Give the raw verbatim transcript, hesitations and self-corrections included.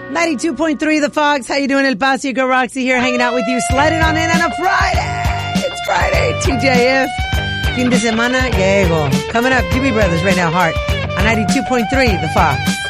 ninety-two point three The Fox. How you doing, El Paso? Your girl Roxy here, hanging out with you, sliding on in on a Friday. It's Friday. T J F. Fin de semana, llego. Coming up, Doobie Brothers right now, Heart, on ninety-two point three The Fox.